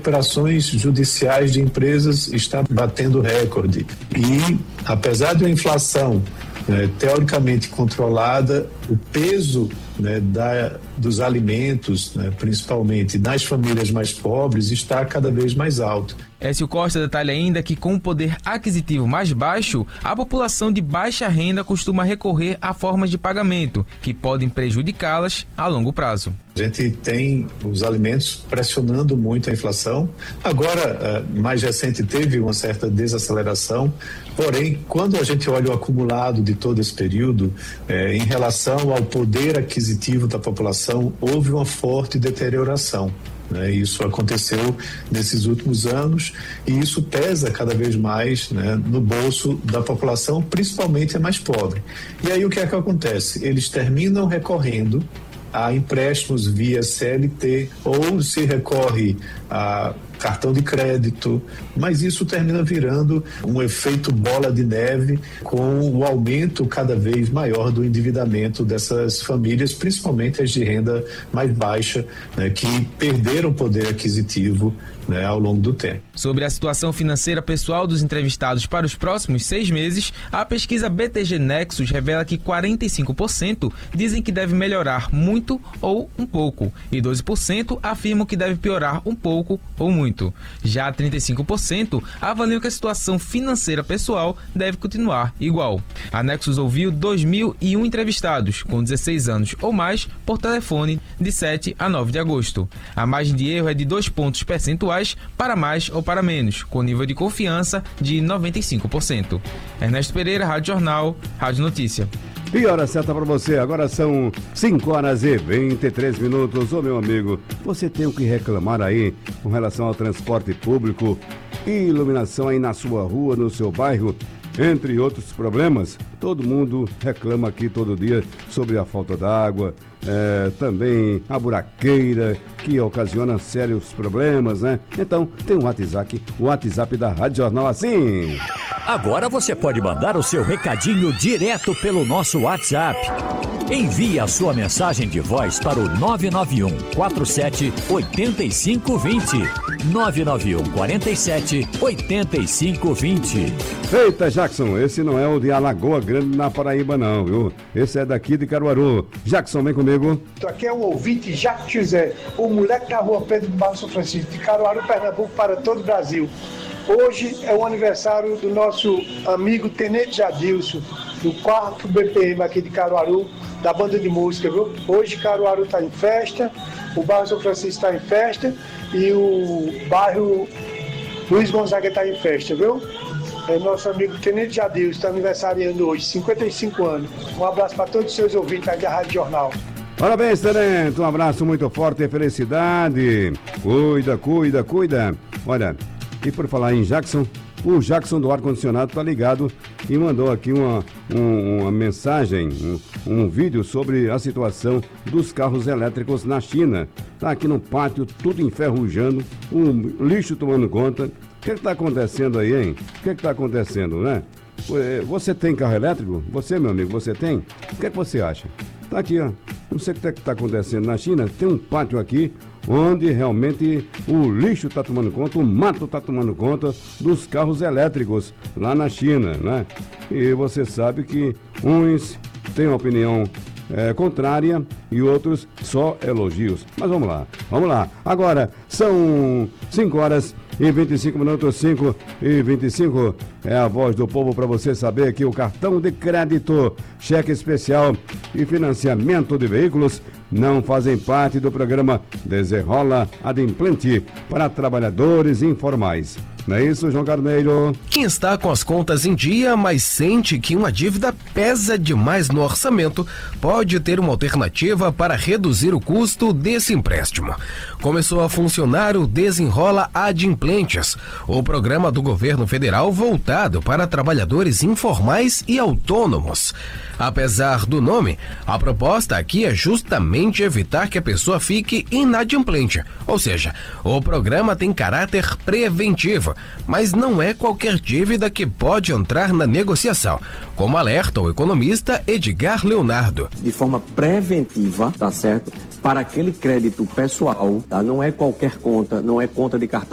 recuperações judiciais de empresas está batendo recorde. E, apesar de uma inflação teoricamente controlada, o peso dos alimentos, principalmente nas famílias mais pobres, está cada vez mais alto. Écio Costa detalha ainda que, com o poder aquisitivo mais baixo, a população de baixa renda costuma recorrer a formas de pagamento que podem prejudicá-las a longo prazo. A gente tem os alimentos pressionando muito a inflação. Agora, mais recente, teve uma certa desaceleração. Porém, quando a gente olha o acumulado de todo esse período, em relação ao poder aquisitivo da população, houve uma forte deterioração. Isso aconteceu nesses últimos anos e isso pesa cada vez mais no bolso da população, principalmente a mais pobre. E aí o que é que acontece? Eles terminam recorrendo a empréstimos via CLT ou se recorre a cartão de crédito, mas isso termina virando um efeito bola de neve com o aumento cada vez maior do endividamento dessas famílias, principalmente as de renda mais baixa, que perderam poder aquisitivo ao longo do tempo. Sobre a situação financeira pessoal dos entrevistados para os próximos 6 meses, a pesquisa BTG Nexus revela que 45% dizem que deve melhorar muito ou um pouco, e 12% afirmam que deve piorar um pouco ou muito. Já 35% avaliam que a situação financeira pessoal deve continuar igual. A Nexus ouviu 2.001 entrevistados com 16 anos ou mais por telefone de 7 a 9 de agosto. A margem de erro é de 2 pontos percentuais para mais ou para menos, com nível de confiança de 95%. Ernesto Pereira, Rádio Jornal, Rádio Notícia. E hora certa para você, agora são 5h23. Ô meu amigo, você tem o que reclamar aí com relação ao transporte público, iluminação aí na sua rua, no seu bairro, entre outros problemas? Todo mundo reclama aqui todo dia sobre a falta d'água, também a buraqueira, que ocasiona sérios problemas, Então, tem o WhatsApp da Rádio Jornal assim. Agora você pode mandar o seu recadinho direto pelo nosso WhatsApp. Envie a sua mensagem de voz para o 991 47 8520. 991 47 8520. Eita, Jackson, esse não é o de Alagoa Grande na Paraíba não, viu? Esse é daqui de Caruaru. Jackson, vem comigo. Aqui é o ouvinte Jacques José, o moleque da rua Pedro do Barro São Francisco, de Caruaru, Pernambuco, para todo o Brasil. Hoje é o aniversário do nosso amigo Tenente Jadilson, do 4º BPM aqui de Caruaru, da banda de música, viu? Hoje Caruaru está em festa, o bairro São Francisco está em festa e o bairro Luiz Gonzaga está em festa, viu? É nosso amigo Tenente Jadilson, está aniversariando hoje, 55 anos. Um abraço para todos os seus ouvintes aí da Rádio Jornal. Parabéns, Tenente, um abraço muito forte e felicidade. Cuida. Olha, e por falar em Jackson, o Jackson do ar-condicionado tá ligado e mandou aqui uma mensagem, um vídeo sobre a situação dos carros elétricos na China. Tá aqui no pátio, tudo enferrujando, o lixo tomando conta. O que está acontecendo aí, hein? O que está acontecendo, né? Você tem carro elétrico? Você, meu amigo, você tem? O que você acha? Tá aqui, ó. Não sei o que está acontecendo na China. Tem um pátio aqui onde realmente o lixo está tomando conta, o mato está tomando conta dos carros elétricos lá na China, né? E você sabe que uns têm uma opinião contrária e outros só elogios. Mas vamos lá. Agora são 5h25, 5h25. É a voz do povo para você saber que o cartão de crédito, cheque especial e financiamento de veículos não fazem parte do programa Desenrola Adimplente para trabalhadores informais. Não é isso, João Carneiro? Quem está com as contas em dia, mas sente que uma dívida pesa demais no orçamento, pode ter uma alternativa para reduzir o custo desse empréstimo. Começou a funcionar o Desenrola Adimplentes, o programa do governo federal voltado para trabalhadores informais e autônomos. Apesar do nome, a proposta aqui é justamente evitar que a pessoa fique inadimplente, ou seja, o programa tem caráter preventivo, mas não é qualquer dívida que pode entrar na negociação, como alerta o economista Edgar Leonardo. De forma preventiva, tá certo? Para aquele crédito pessoal, tá? Não é qualquer conta, não é conta de cartão